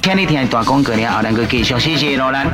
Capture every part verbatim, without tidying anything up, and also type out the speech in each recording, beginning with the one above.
请你听大广告了后，咱个继续谢谢罗兰。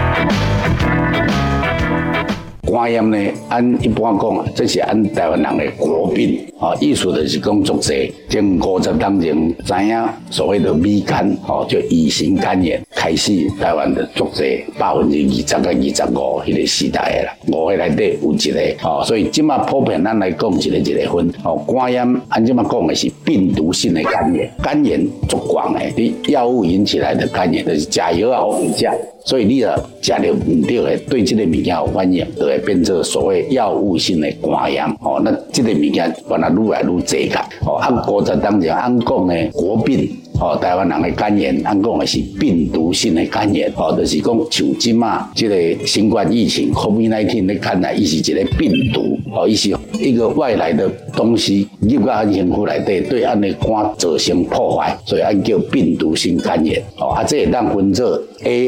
肝炎呢，按一般讲啊，这是按台湾人的国病啊，意思就是讲足济，前五十当前知影所谓的米肝哦，就乙型肝炎开始台湾的足济百分之二十到二十五迄个时代的啦，五个内底有一个哦，所以即马普遍咱来讲一个一个分哦，肝炎按即马讲的是病毒性的肝炎，肝炎足广的，你药物引起来的肝炎就是食药啊好食。所以你啊食了唔对的，对这个物件有反应，就会变成所谓药物性的肝炎哦。那这个物件原来愈来愈侪个哦。按国在当前按讲的国病哦，台湾人的肝炎按讲的是病毒性的肝炎哦，就是讲像即马这个新冠疫情 COVID 十九 咧看来，伊是一个病毒哦，伊是一个外来的东西入到咱身躯内底，对咱的肝造成破坏，所以按叫病毒性肝炎哦。啊，这会当分做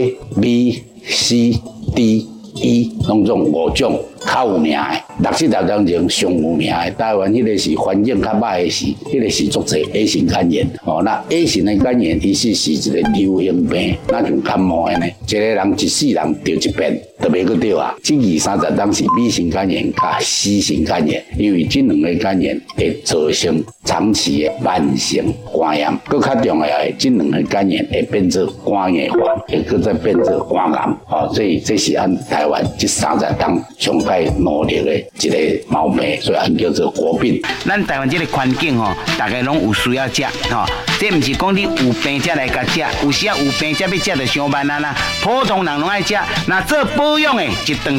A、B、C、D、E 拢种五种较有名的，六七十当中上有名的，台湾迄个是环境较歹的是，迄、那个是足侪 A 型肝炎哦。那 A 型的肝炎，伊是是一个流行病，那像感冒的呢，一个人一世人得一遍，都袂去得啊。这二三十当是 B 型肝炎加 C 型肝炎，因为这两个肝炎会造成长期的慢性肝炎，更较重要的，这两个肝炎会变做肝硬化，会搁再变做肝癌哦。所以这是按台湾这三十当上界努力的一个毛病，所以按叫做国病。 咱台湾这个环境吼，大家拢有需要食吼，这唔是讲你有病才来甲食，有时啊有病才要食就伤慢啊啦。普通人拢爱食，那做保养的一顿。